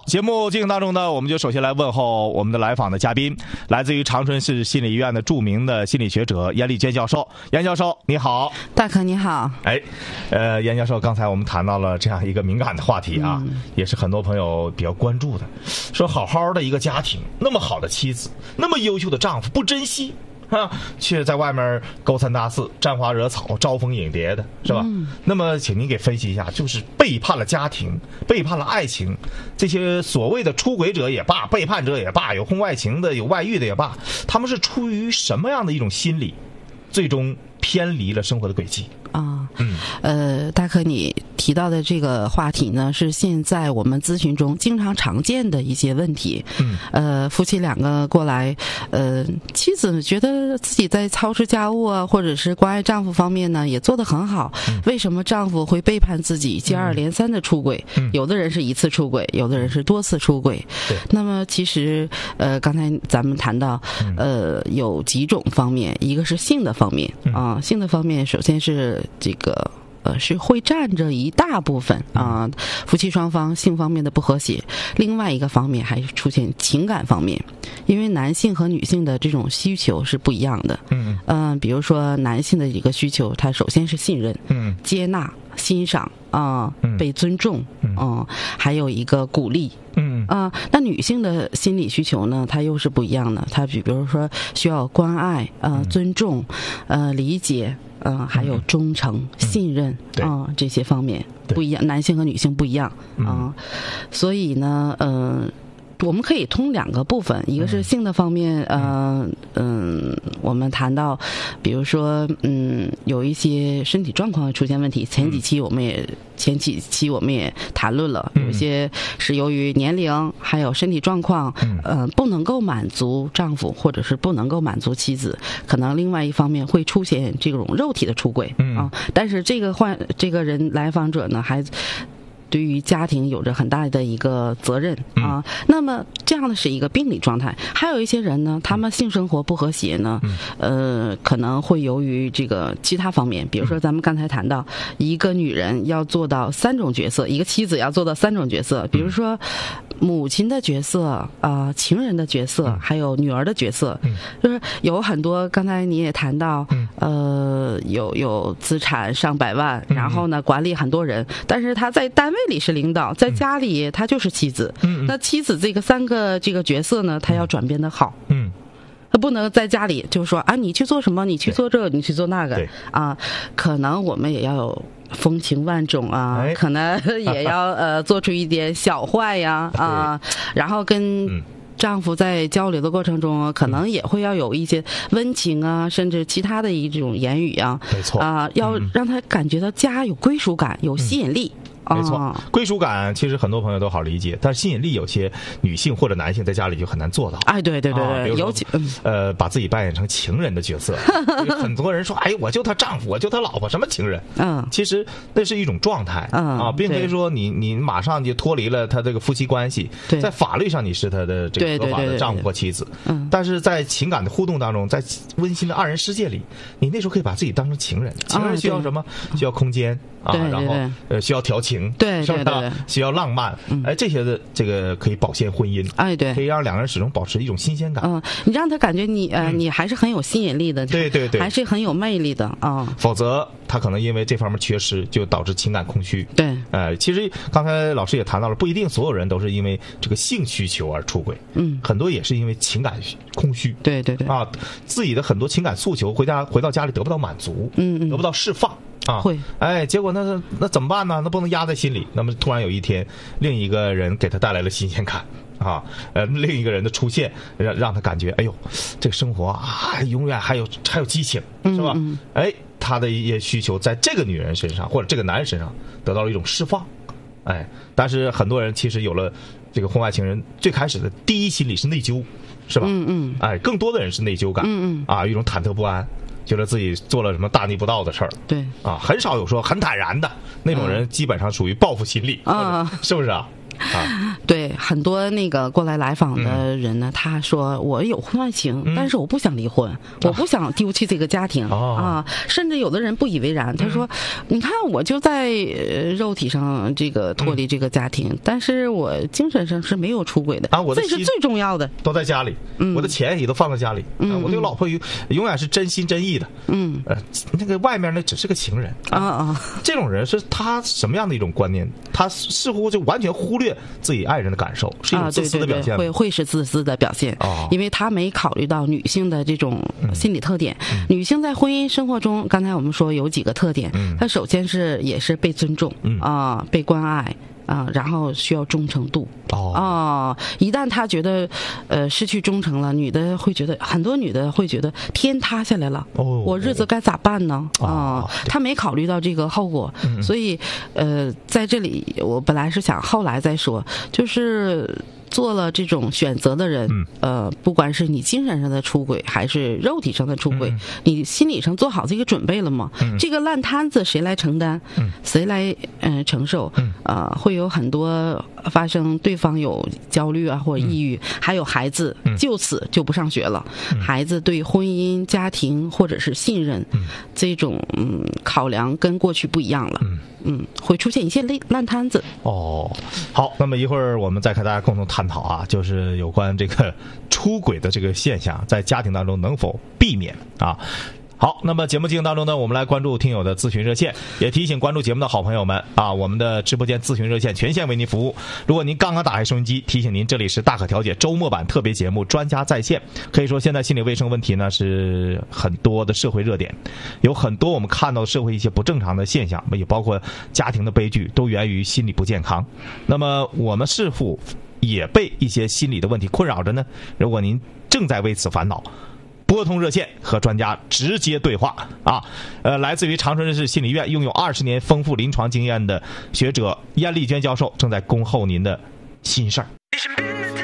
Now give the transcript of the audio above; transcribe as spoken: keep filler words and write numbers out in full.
节目进行当中呢，我们就首先来问候我们的来访的嘉宾，来自于长春市心理医院的著名的心理学者严丽娟教授。严教授你好。 大可你好。 哎，呃，严教授，刚才我们谈到了这样一个敏感的话题啊，嗯、也是很多朋友比较关注的，说好好的一个家庭，那么好的妻子，那么优秀的丈夫，不珍惜。啊，却在外面勾三搭四、沾花惹草、招蜂引蝶的，是吧？嗯、那么，请您给分析一下，就是背叛了家庭、背叛了爱情，这些所谓的出轨者也罢、背叛者也罢、有婚外情的、有外遇的也罢，他们是出于什么样的一种心理，最终偏离了生活的轨迹？ 啊，嗯，呃，大可你提到的这个话题呢，是现在我们咨询中经常常见的一些问题。嗯，呃，夫妻两个过来，呃，妻子觉得自己在操持家务啊，或者是关爱丈夫方面呢，也做得很好。嗯、为什么丈夫会背叛自己，接二连三的出轨？嗯、有的人是一次出轨，有的人是多次出轨。对。那么其实，呃，刚才咱们谈到，呃，有几种方面，一个是性的方面啊、呃，性的方面首先是。这个呃是会占着一大部分啊、呃，夫妻双方性方面的不和谐。另外一个方面还是出现情感方面，因为男性和女性的这种需求是不一样的。嗯嗯、呃，比如说男性的一个需求，他首先是信任、嗯，接纳、欣赏啊、呃，被尊重，嗯、呃，还有一个鼓励。嗯啊、呃，那女性的心理需求呢，它又是不一样的。她比如说需要关爱、呃尊重、呃理解。呃，还有忠诚、嗯、信任啊、呃，这些方面不一样，男性和女性不一样啊、呃，所以呢，嗯、呃。我们可以通两个部分，一个是性的方面，呃，嗯，我们谈到，比如说，嗯，有一些身体状况出现问题，前几期我们也前几期我们也谈论了，有一些是由于年龄还有身体状况，呃，不能够满足丈夫或者是不能够满足妻子，可能另外一方面会出现这种肉体的出轨啊，但是这个患这个人来访者呢还。对于家庭有着很大的一个责任啊，嗯、那么这样的是一个病理状态。还有一些人呢，他们性生活不和谐呢，嗯、呃，可能会由于这个其他方面，比如说咱们刚才谈到，一个女人要做到三种角色，一个妻子要做到三种角色，比如说母亲的角色啊、呃，情人的角色，还有女儿的角色，嗯、就是有很多。刚才你也谈到，嗯、呃，有有资产上百万，然后呢管理很多人，但是他在单位里是领导，在家里他就是妻子。嗯，那妻子这个三个这个角色呢，他要转变得好。嗯，他不能在家里就说啊，你去做什么，你去做这个，你去做那个啊。可能我们也要有风情万种啊，哎、可能也要呃做出一点小坏呀啊，然后跟。嗯丈夫在交流的过程中，可能也会要有一些温情啊，甚至其他的一种言语啊， 没错啊、呃，要让他感觉到家有归属感，有吸引力。 嗯、没错，归属感其实很多朋友都好理解，但是吸引力有些女性或者男性在家里就很难做到。 哎，对对对对， 啊、尤其呃，把自己扮演成情人的角色，很多人说，哎，我就他丈夫，我就他老婆，什么情人？嗯，其实那是一种状态，嗯啊，并非说你你马上就脱离了他这个夫妻关系，在法律上你是他的这个合法的丈夫或妻子，嗯，但是在情感的互动当中，在温馨的二人世界里，你那时候可以把自己当成情人，情人需要什么？需要空间。啊，然后呃需要调情， 对， 是不是？需要浪漫，哎，这些的这个可以保鲜婚姻， 哎，对， 可以让两个人始终保持一种新鲜感。 嗯，你让他感觉你呃你还是很有吸引力的， 对对对， 还是很有魅力的啊。 否则他可能因为这方面缺失，就导致情感空虚。 对， 呃，其实刚才老师也谈到了，不一定所有人都是因为这个性需求而出轨，嗯，很多也是因为情感空虚。 对对对， 啊，自己的很多情感诉求回家回到家里得不到满足，嗯嗯，得不到释放。啊， 会， 哎，结果那那怎么办呢？那不能压在心里。那么突然有一天，另一个人给他带来了新鲜感啊，呃，另一个人的出现，让让他感觉，哎呦，这个生活啊，永远还有还有激情，是吧？嗯嗯、哎，他的一些需求在这个女人身上或者这个男人身上得到了一种释放，哎，但是很多人其实有了这个婚外情人，最开始的第一心理是内疚，是吧？嗯嗯，哎，更多的人是内疚感，嗯嗯，啊，一种忐忑不安。觉得自己做了什么大逆不道的事儿， 对啊，很少有说很坦然的那种人，基本上属于报复心理啊，是不是啊？ 啊， 对，很多那个过来来访的人呢，嗯、他说我有婚外情，嗯、但是我不想离婚，我不想丢弃这个家庭、哦、啊。甚至有的人不以为然，他说：“嗯、你看，我就在肉体上这个脱离这个家庭，嗯、但是我精神上是没有出轨的啊。我的这是最重要的， 都在家里，嗯、我的钱也都放在家里，嗯、啊，我对我老婆永远是真心真意的，嗯，呃，那个外面那只是个情人啊啊。这种人是他什么样的一种观念？他似乎就完全忽略自己爱人的感受，是一种自私的表现。 啊、对对对，会会是自私的表现、哦，因为他没考虑到女性的这种心理特点。嗯、女性在婚姻生活中，刚才我们说有几个特点，嗯、她首先是也是被尊重，嗯、啊，被关爱。啊，然后需要忠诚度哦、啊，一旦他觉得呃失去忠诚了，女的会觉得很多女的会觉得天塌下来了，哦，我日子该咋办呢？啊，哦、他没考虑到这个后果，嗯、所以呃在这里我本来是想后来再说，就是做了这种选择的人，嗯、呃，不管是你精神上的出轨还是肉体上的出轨，嗯、你心理上做好这个准备了吗？嗯、这个烂摊子谁来承担？嗯、谁来嗯、呃、承受？嗯、呃，会有很多发生，对方有焦虑啊或者抑郁，嗯、还有孩子就此就不上学了，嗯、孩子对婚姻、家庭或者是信任、嗯、这种嗯考量跟过去不一样了。嗯嗯，会出现一些烂摊子。 哦，好，那么一会儿我们再和大家共同探讨啊，就是有关这个出轨的这个现象，在家庭当中能否避免啊？好，那么节目进行当中呢，我们来关注听友的咨询热线，也提醒关注节目的好朋友们啊，我们的直播间咨询热线全线为您服务。如果您刚刚打开收音机，提醒您这里是大可调解周末版特别节目专家在线。可以说现在心理卫生问题呢是很多的社会热点，有很多我们看到社会一些不正常的现象，也包括家庭的悲剧，都源于心理不健康。那么我们是否也被一些心理的问题困扰着呢？如果您正在为此烦恼，拨通热线和专家直接对话啊！呃，来自于长春市心理院拥有二十年丰富临床经验的学者燕丽娟教授正在恭候您的心事儿。